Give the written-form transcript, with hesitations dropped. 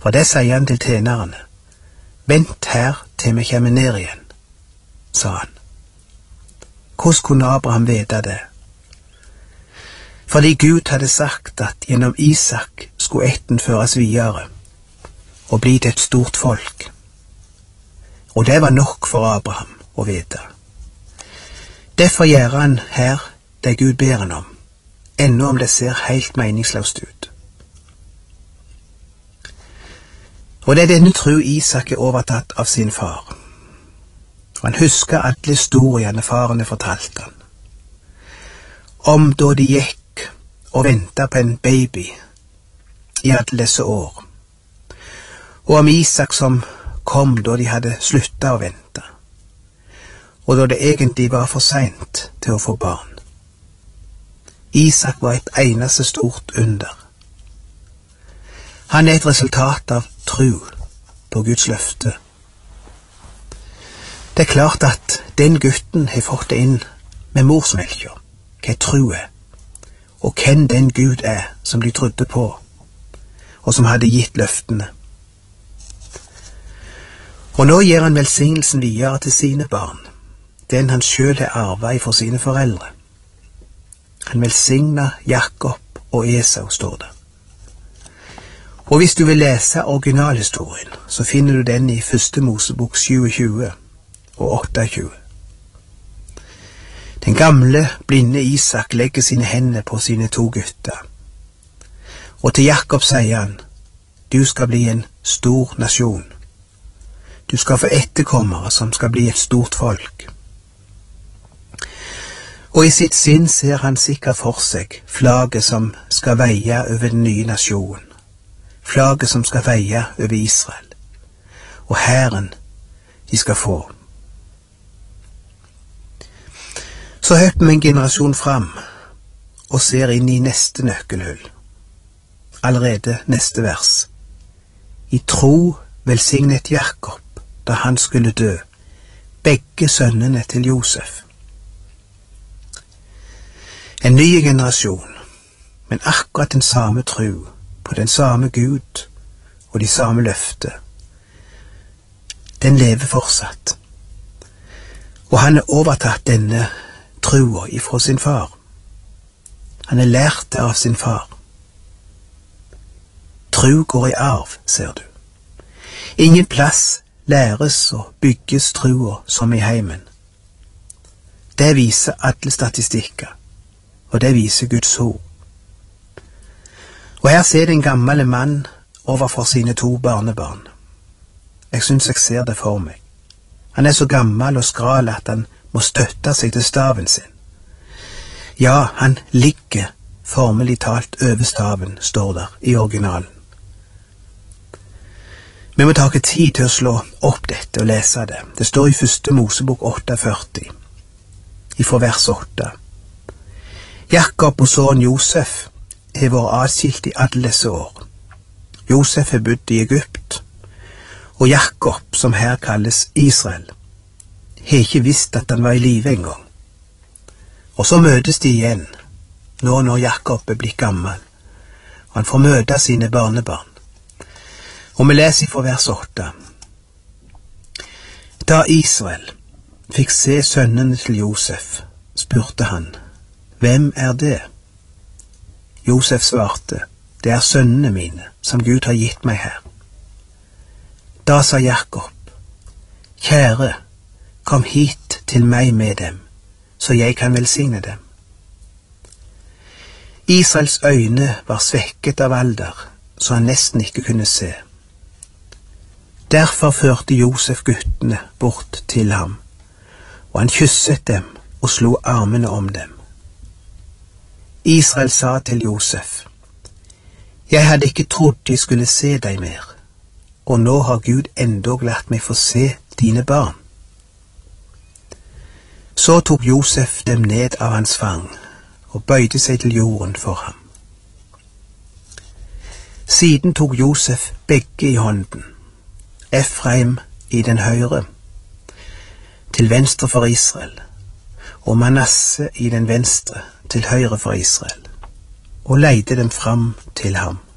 For det sier han til tjenerne. Vent her til vi kommer ned igjen, sa han. Hvordan kunne Abraham vite det? Fordi Gud hadde sagt at gjennom Isak skulle ætten føres videre og bli til et stort folk. Og det var nok for Abraham å vite. Derfor gjør han her det Gud ber han om, ennå om det ser helt meningsløst ut. Og det er denne tro Isak er overtatt av sin far. Og han husker alle historiene farene fortalte han. Om da de gikk og ventet på en baby i alle disse år. Og om Isak som kom da de hadde sluttet å vente. Og da det egentlig var for sent til å få barn. Isak var et eneste stort under. Han er et resultat av tro på Guds løfte. Det er klart at den gutten har fått det inn med morsmelka, hva tro er, og hvem den Gud er som de trodde på, og som hadde gitt løftene. Og nå gir han velsignelsen videre til sine barn, den han selv har arvet for sine foreldre. Han velsigner Jakob og Esau, står det. Og hvis du vil lese originalhistorien, så finner du den i 1. Mosebok 27 og 28. Den gamle, blinde Isak legger sine hender på sine to gutter. Og til Jakob sier han, du skal bli en stor nasjon. Du skal få etterkommere som skal bli et stort folk. Og i sitt sinn ser han sikkert for seg flagget som skal veie over den nye nasjonen. Flagget som skal veie over Israel. Og hæren de skal få. Så hopper vi en generasjon fram og ser inn i neste nøkkelhull. Allerede neste vers. I tro velsignet Jakob da han skulle dø, begge sønnene til Josef. En ny generasjon, men akkurat den samme tro på den samme Gud og de samme løfter. Den lever fortsatt. Og han har overtatt denne troa ifra sin far. Han har lært det av sin far. Tro går i arv, ser du. Ingen plass læres og bygges troa som i heimen. Det viser alle statistikker, og det viser Guds ord. Og her ser en gammel mann overfor sine to barnebarn. Jeg synes jeg ser det for meg. Han er så gammel og skral at han må støtte seg til staven sin. Ja, han ligger formelig talt over staven, står der i originalen. Vi må ta tid til å slå opp dette og lese det. Det står i 1. Mosebok 48, ifra vers 8. Jakob og sønnen Josef har vært adskilt i alle disse år. Josef har bodd i Egypt, og Jakob, som her kalles Israel, har ikke visst at han var i live engang. Og så møtes de igjen, nå når Jakob er blitt gammel, og han får møte sine barnebarn. Og vi leser fra vers 8. Da Israel fikk se sønnene til Josef, spurte han, hvem er det? Josef svarte, det er sønnene mine, som Gud har gitt meg her. Da sa Jakob, kjære, kom hit til meg med dem, så jeg kan velsigne dem. Israels øyne var svekket av alder, så han nesten ikke kunne se. Derfor førte Josef guttene bort til ham, og han kysset dem og slo armene om dem. Israel sa til Josef, jeg hadde ikke trodd de skulle se deg mer, og nå har Gud endog latt meg få se dine barn. Så tok Josef dem ned av hans fang, og bøyde seg til jorden for ham. Siden tok Josef begge i hånden, Efraim i den høyre, til venstre for Israel, og Manasse i den venstre, til høyre for Israel, og leide dem fram til ham.